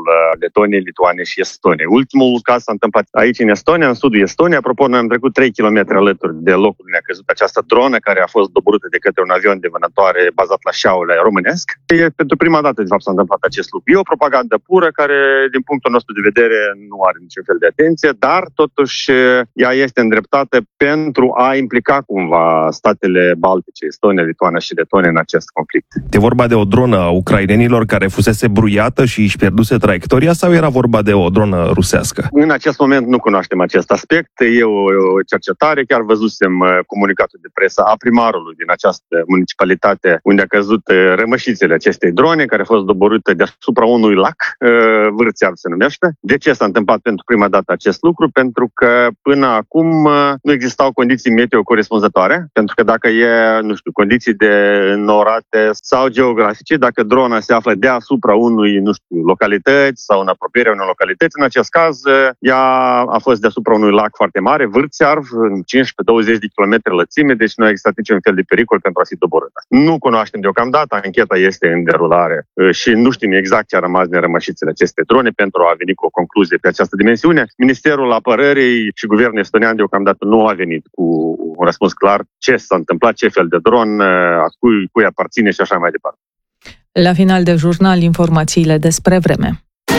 Letoniei, Lituaniei și Estoniei. Ultimul caz s-a întâmplat aici în Estonia, în sudul Estoniei. Apropo, noi am trecut 3 km alături de locul unde a căzut această dronă care a fost doborâtă de către un avion de vânătoare bazat la șaule românesc. Pentru prima dată, de fapt, s-a întâmplat acest lucru. E o propagandă pură care, din punctul nostru de vedere, nu are niciun fel de atenție, dar totuși ea este îndreptată pentru a implica cumva statele baltice, Estonia, Lituania și Letonia în acest conflict. E vorba de o dronă a ucrainenilor care fusese bruiată și își pierduse traiectoria sau era vorba de o dronă rusească? În acest moment nu cunoaștem acest aspect. E o cercetare, chiar văzusem comunicatul de presă a primarului din această municipalitate unde a căzut rămășițele acestei drone care a fost doborâtă deasupra unui lac, Vârțear se numește. De ce s-a întâmplat pentru prima dată acest lucru? Pentru că până acum nu existau condiții meteo corespunzătoare, pentru că dacă e, condiții de înnorate sau geografice, dacă drona se află deasupra unui, localități sau în apropierea unei localități, în acest caz ea a fost deasupra unui lac foarte mare, Vârțear, 15-20 de kilometri lățime, deci nu a existat niciun fel de pericol pentru a fi doborâtă. Nu cunoaștem deocamdată, ancheta este în derulare și nu știm exact ce a rămas din rămășițele acestei drone pentru a veni cu o concluzie pe această dimensiune. Ministerul Apărării și Guvernul estonian deocamdată nu a venit cu un răspuns clar ce s-a întâmplat, ce fel de dron, cui aparține și așa mai departe. La final de jurnal, informațiile despre vreme.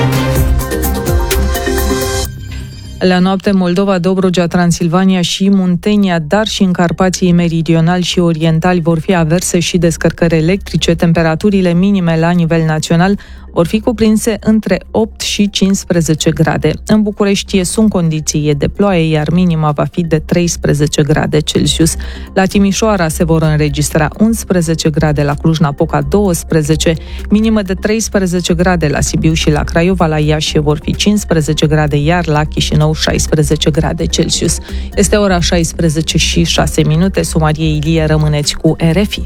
La noapte, Moldova, Dobrogea, Transilvania și Muntenia, dar și în Carpații meridionali și orientali vor fi averse și descărcări electrice. Temperaturile minime la nivel național vor fi cuprinse între 8 și 15 grade. În București sunt condiții de ploaie, iar minima va fi de 13 grade Celsius. La Timișoara se vor înregistra 11 grade, la Cluj-Napoca 12, minimă de 13 grade la Sibiu și la Craiova, la Iași vor fi 15 grade, iar la Chișinău 16 grade Celsius. Este ora 16 și 6 minute. Sumarie Ilie, rămâneți cu RFI.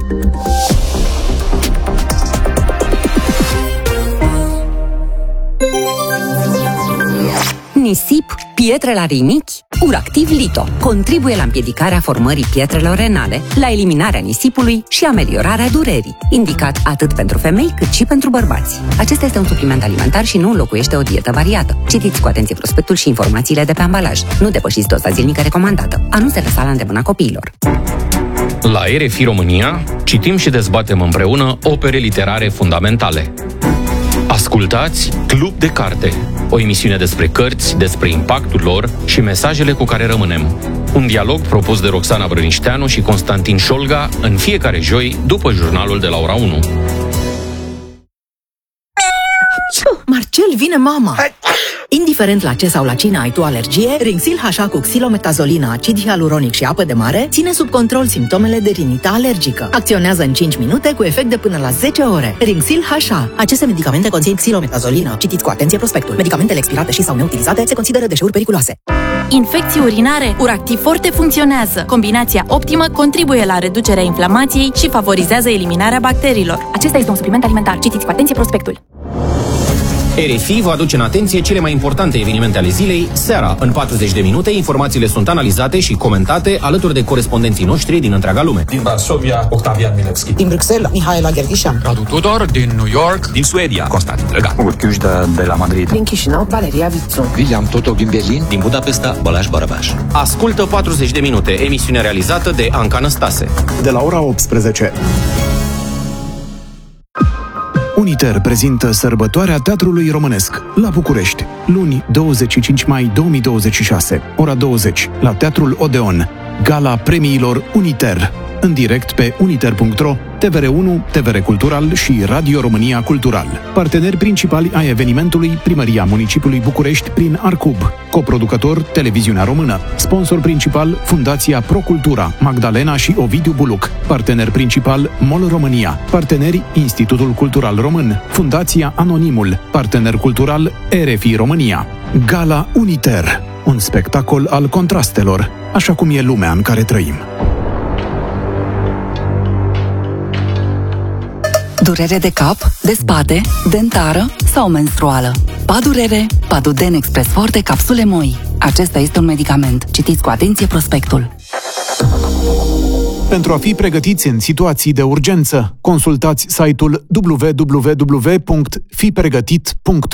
Nisip, pietre la rinichi, Uractiv Lito contribuie la împiedicarea formării pietrelor renale, la eliminarea nisipului și ameliorarea durerii, indicat atât pentru femei cât și pentru bărbați. Acesta este un supliment alimentar și nu înlocuiește o dietă variată. Citiți cu atenție prospectul și informațiile de pe ambalaj. Nu depășiți doza zilnică recomandată. A nu se lăsa la îndemâna copiilor. La RFI România citim și dezbatem împreună opere literare fundamentale. Ascultați Club de Carte, o emisiune despre cărți, despre impactul lor și mesajele cu care rămânem. Un dialog propus de Roxana Brănișteanu și Constantin Șolga în fiecare joi după jurnalul de la ora 1. Marcel, vine mama! Indiferent la ce sau la cine ai tu alergie, Rinxil H cu xilometazolina, acid hialuronic și apă de mare ține sub control simptomele de rinită alergică. Acționează în 5 minute cu efect de până la 10 ore. Rinxil H. Aceste medicamente conțin xilometazolina. Citiți cu atenție prospectul. Medicamentele expirate și sau neutilizate se consideră deșeuri periculoase. Infecții urinare, Uractiv Forte funcționează. Combinația optimă contribuie la reducerea inflamației și favorizează eliminarea bacteriilor. Acesta este un supliment alimentar. Citiți cu atenție prospectul. RFI vă aduce în atenție cele mai importante evenimente ale zilei, seara. În 40 de minute, informațiile sunt analizate și comentate alături de corespondenții noștri din întreaga lume. Din Varsovia, Octavian Milevski. Din Bruxelles, Mihaela Gherghișan. Radu Tudor, din New York. Din Suedia, Constantin Drăgan. Urchiuș de la Madrid. Din Chișinău, Valeria Vițu. William Totov din Berlin. Din Budapesta, Balázs Barabás. Ascultă 40 de minute, emisiune realizată de Anca Năstase. De la ora 18. Uniter prezintă sărbătoarea Teatrului Românesc la București, luni 25 mai 2026, ora 20, la Teatrul Odeon, gala premiilor Uniter, în direct pe uniter.ro, TVR1, TVR Cultural și Radio România Cultural. Parteneri principali ai evenimentului, Primăria Municipiului București prin Arcub, coproducător Televiziunea Română, sponsor principal Fundația Procultura, Magdalena și Ovidiu Buluc, partener principal MOL România, parteneri Institutul Cultural Român, Fundația Anonimul, partener cultural RFI România. Gala Uniter, un spectacol al contrastelor, așa cum e lumea în care trăim. Durere de cap, de spate, dentară sau menstruală. Padurere, Paduden Express Forte, capsule moi. Acesta este un medicament. Citiți cu atenție prospectul. Pentru a fi pregătiți în situații de urgență, consultați site-ul www.fipregătit.ro.